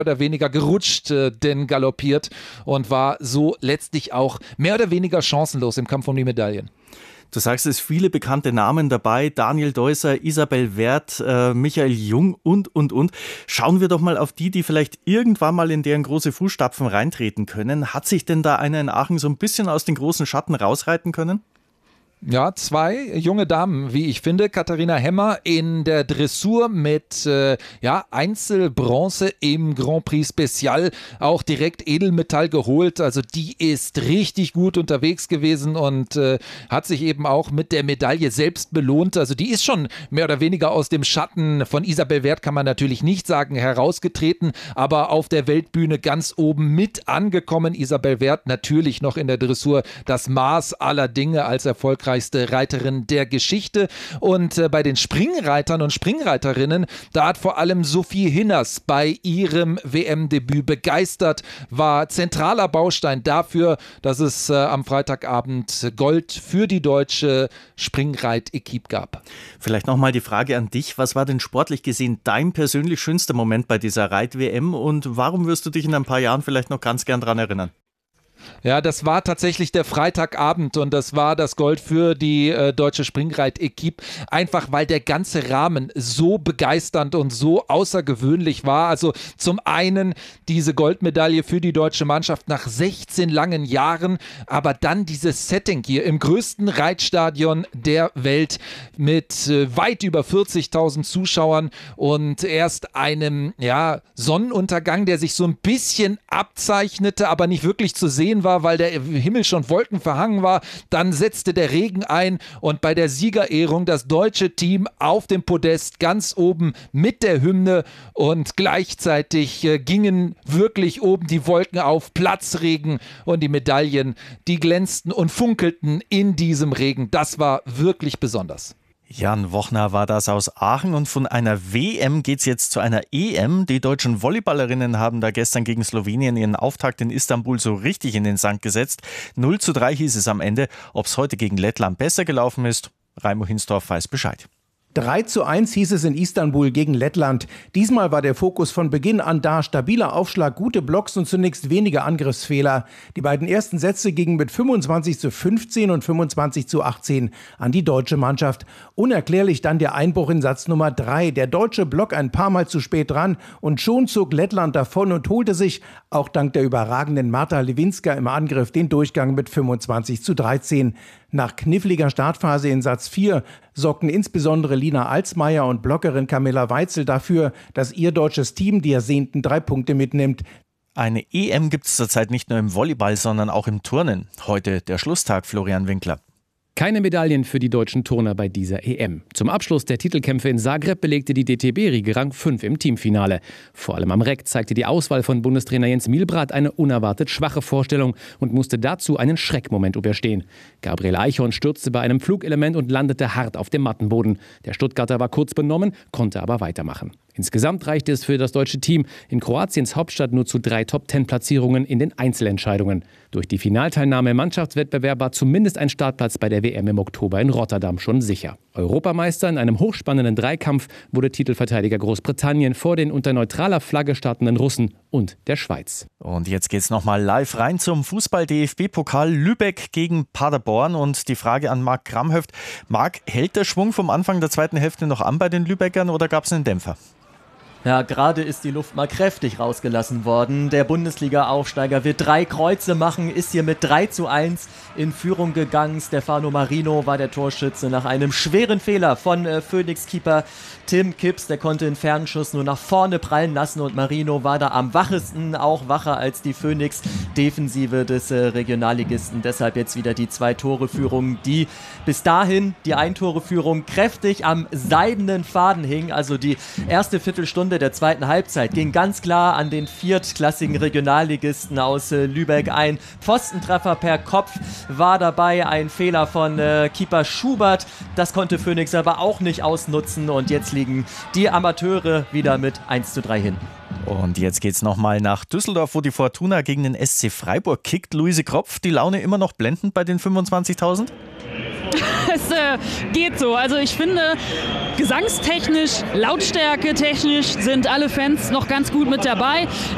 oder weniger gerutscht, denn galoppiert und war so letztlich auch mehr oder weniger chancenlos im Kampf um die Medaillen. Du sagst es, viele bekannte Namen dabei, Daniel Deusser, Isabel Werth, Michael Jung und. Schauen wir doch mal auf die vielleicht irgendwann mal in deren große Fußstapfen reintreten können. Hat sich denn da einer in Aachen so ein bisschen aus den großen Schatten rausreiten können? Ja, 2 junge Damen, wie ich finde. Katharina Hemmer in der Dressur mit Einzelbronze im Grand Prix Special, auch direkt Edelmetall geholt. Also die ist richtig gut unterwegs gewesen und hat sich eben auch mit der Medaille selbst belohnt. Also die ist schon mehr oder weniger aus dem Schatten von Isabel Werth, kann man natürlich nicht sagen, herausgetreten, aber auf der Weltbühne ganz oben mit angekommen. Isabel Werth natürlich noch in der Dressur das Maß aller Dinge als erfolgreichste Reiterin der Geschichte. Und bei den Springreitern und Springreiterinnen, da hat vor allem Sophie Hinners bei ihrem WM-Debüt begeistert, war zentraler Baustein dafür, dass es am Freitagabend Gold für die deutsche Springreit-Equipe gab. Vielleicht nochmal die Frage an dich, was war denn sportlich gesehen dein persönlich schönster Moment bei dieser Reit-WM und warum wirst du dich in ein paar Jahren vielleicht noch ganz gern dran erinnern? Ja, das war tatsächlich der Freitagabend und das war das Gold für die deutsche Springreit-Equipe. Einfach, weil der ganze Rahmen so begeisternd und so außergewöhnlich war. Also zum einen diese Goldmedaille für die deutsche Mannschaft nach 16 langen Jahren, aber dann dieses Setting hier im größten Reitstadion der Welt mit weit über 40.000 Zuschauern und erst einem Sonnenuntergang, der sich so ein bisschen abzeichnete, aber nicht wirklich zu sehen war, weil der Himmel schon wolkenverhangen war. Dann setzte der Regen ein und bei der Siegerehrung das deutsche Team auf dem Podest ganz oben mit der Hymne und gleichzeitig gingen wirklich oben die Wolken auf, Platzregen und die Medaillen, die glänzten und funkelten in diesem Regen. Das war wirklich besonders. Jan Wochner war das aus Aachen und von einer WM geht's jetzt zu einer EM. Die deutschen Volleyballerinnen haben da gestern gegen Slowenien ihren Auftakt in Istanbul so richtig in den Sand gesetzt. 0:3 hieß es am Ende. Ob's heute gegen Lettland besser gelaufen ist, Raimo Hinsdorf weiß Bescheid. 3:1 hieß es in Istanbul gegen Lettland. Diesmal war der Fokus von Beginn an da. Stabiler Aufschlag, gute Blocks und zunächst wenige Angriffsfehler. Die beiden ersten Sätze gingen mit 25:15 und 25:18 an die deutsche Mannschaft. Unerklärlich dann der Einbruch in Satz Nummer 3. Der deutsche Block ein paar Mal zu spät dran und schon zog Lettland davon und holte sich, auch dank der überragenden Marta Lewinska im Angriff, den Durchgang mit 25:13. Nach kniffliger Startphase in Satz 4 sorgten insbesondere Lina Alsmeier und Blockerin Camilla Weitzel dafür, dass ihr deutsches Team die ersehnten 3 Punkte mitnimmt. Eine EM gibt es zurzeit nicht nur im Volleyball, sondern auch im Turnen. Heute der Schlusstag, Florian Winkler. Keine Medaillen für die deutschen Turner bei dieser EM. Zum Abschluss der Titelkämpfe in Zagreb belegte die DTB-Riege Rang 5 im Teamfinale. Vor allem am Reck zeigte die Auswahl von Bundestrainer Jens Mielbrath eine unerwartet schwache Vorstellung und musste dazu einen Schreckmoment überstehen. Gabriel Eichhorn stürzte bei einem Flugelement und landete hart auf dem Mattenboden. Der Stuttgarter war kurz benommen, konnte aber weitermachen. Insgesamt reichte es für das deutsche Team in Kroatiens Hauptstadt nur zu 3 Top-10-Platzierungen in den Einzelentscheidungen. Durch die Finalteilnahme im Mannschaftswettbewerb war zumindest ein Startplatz bei der WM im Oktober in Rotterdam schon sicher. Europameister in einem hochspannenden Dreikampf wurde Titelverteidiger Großbritannien vor den unter neutraler Flagge startenden Russen und der Schweiz. Und jetzt geht's nochmal live rein zum Fußball-DFB-Pokal Lübeck gegen Paderborn und die Frage an Marc Kramhöft. Marc, hält der Schwung vom Anfang der zweiten Hälfte noch an bei den Lübeckern oder gab es einen Dämpfer? Ja, gerade ist die Luft mal kräftig rausgelassen worden. Der Bundesliga-Aufsteiger wird 3 Kreuze machen, ist hier mit 3:1 in Führung gegangen. Stefano Marino war der Torschütze nach einem schweren Fehler von Phoenix-Keeper Tim Kipps. Der konnte den Fernschuss nur nach vorne prallen lassen und Marino war da am wachesten, auch wacher als die Phoenix-Defensive des Regionalligisten. Deshalb jetzt wieder die 2-Tore-Führung, die bis dahin, die 1-Tore-Führung, kräftig am seidenen Faden hing. Also die erste Viertelstunde der zweiten Halbzeit ging ganz klar an den viertklassigen Regionalligisten aus Lübeck. Ein Pfostentreffer per Kopf war dabei, ein Fehler von Keeper Schubert. Das konnte Phoenix aber auch nicht ausnutzen und jetzt liegen die Amateure wieder mit 1:3 hin. Und jetzt geht's nochmal nach Düsseldorf, wo die Fortuna gegen den SC Freiburg kickt. Luise Kropf, die Laune immer noch blendend bei den 25.000? Es geht so. Also ich finde, gesangstechnisch, lautstärke technisch sind alle Fans noch ganz gut mit dabei.